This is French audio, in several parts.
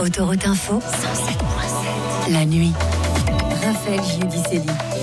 Autoroute Info, 107.7. La nuit. Raphaël Giudicelli.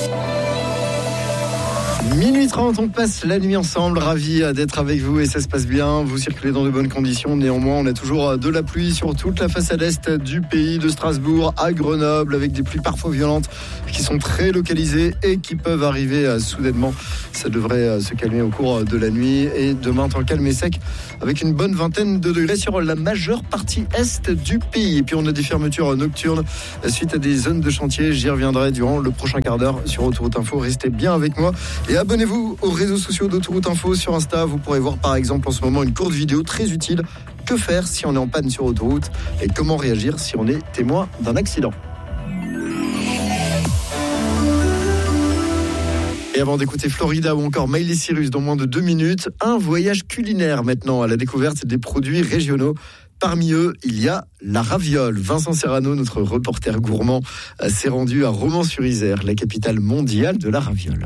Minuit 30, on passe la nuit ensemble, ravi d'être avec vous et ça se passe bien, vous circulez dans de bonnes conditions, néanmoins on a toujours de la pluie sur toute la façade est du pays, de Strasbourg à Grenoble, avec des pluies parfois violentes qui sont très localisées et qui peuvent arriver soudainement. Ça devrait se calmer au cours de la nuit et demain temps calme et sec avec une bonne vingtaine de degrés sur la majeure partie est du pays. Et puis on a des fermetures nocturnes suite à des zones de chantier, j'y reviendrai durant le prochain quart d'heure sur Autoroute Info, restez bien avec moi. Et abonnez-vous aux réseaux sociaux d'Autoroute Info sur Insta. Vous pourrez voir par exemple en ce moment une courte vidéo très utile. Que faire si on est en panne sur autoroute et comment réagir si on est témoin d'un accident. Et avant d'écouter Florida ou encore Miley Cyrus dans moins de 2 minutes, un voyage culinaire maintenant à la découverte des produits régionaux. Parmi eux, il y a la raviole. Vincent Serrano, notre reporter gourmand, s'est rendu à Romans-sur-Isère, la capitale mondiale de la raviole.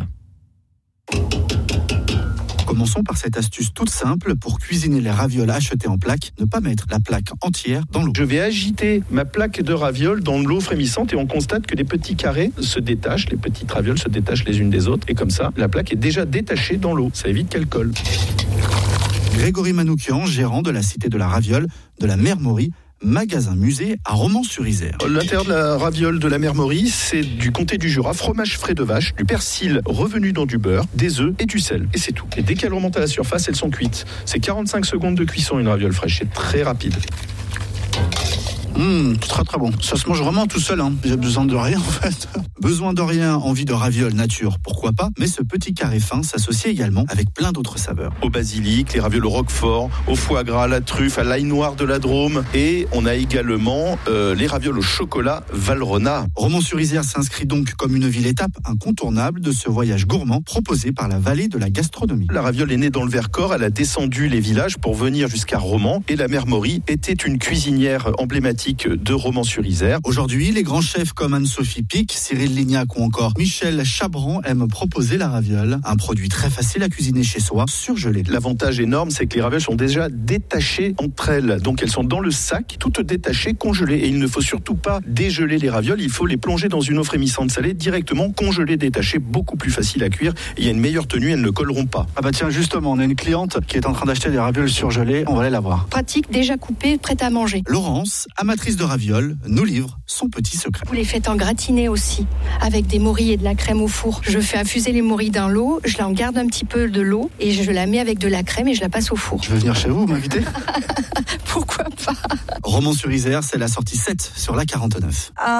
Commençons par cette astuce toute simple pour cuisiner les ravioles achetées en plaque, ne pas mettre la plaque entière dans l'eau. Je vais agiter ma plaque de ravioles dans l'eau frémissante et on constate que les petits carrés se détachent, les petites ravioles se détachent les unes des autres et comme ça, la plaque est déjà détachée dans l'eau. Ça évite qu'elle colle. Grégory Manoukian, gérant de la Cité de la Raviole, de la Mermorie, magasin-musée à Romans-sur-Isère. L'intérieur de la raviole de la Mermorie, c'est du comté du Jura, fromage frais de vache, du persil revenu dans du beurre, des œufs et du sel. Et c'est tout. Et dès qu'elles remontent à la surface, elles sont cuites. C'est 45 secondes de cuisson une raviole fraîche. C'est très rapide. Très très bon. Ça se mange vraiment tout seul, hein. J'ai besoin de rien en fait. Besoin de rien, envie de ravioles nature, pourquoi pas. Mais ce petit carré fin s'associe également avec plein d'autres saveurs. Au basilic, les ravioles au roquefort, au foie gras, à la truffe, à l'ail noir de la Drôme. Et on a également les ravioles au chocolat Valrhona. Romans-sur-Isère s'inscrit donc comme une ville-étape incontournable de ce voyage gourmand proposé par la vallée de la gastronomie. La raviole est née dans le Vercors, elle a descendu les villages pour venir jusqu'à Romans. Et la Mermorie était une cuisinière emblématique de Romans-sur-Isère. Aujourd'hui, les grands chefs comme Anne-Sophie Pic, Cyril Lignac ou encore Michel Chabran aiment proposer la raviole, un produit très facile à cuisiner chez soi, surgelé. L'avantage énorme, c'est que les ravioles sont déjà détachées entre elles. Donc elles sont dans le sac, toutes détachées, congelées. Et il ne faut surtout pas dégeler les ravioles, il faut les plonger dans une eau frémissante salée, directement congelées, détachées, beaucoup plus facile à cuire. Et il y a une meilleure tenue, elles ne colleront pas. Ah bah tiens, justement, on a une cliente qui est en train d'acheter des ravioles surgelées, on va aller la voir. Pratique, déjà coupée, prête à manger. Laurence, amatrice de ravioles, nous livre son petit secret. Vous les faites en gratiné aussi, avec des morilles et de la crème au four. Je fais infuser les morilles dans l'eau, je la garde un petit peu de l'eau et je la mets avec de la crème et je la passe au four. Je veux venir chez vous, m'inviter? Pourquoi pas? Romans-sur-Isère, c'est la sortie 7 sur la 49.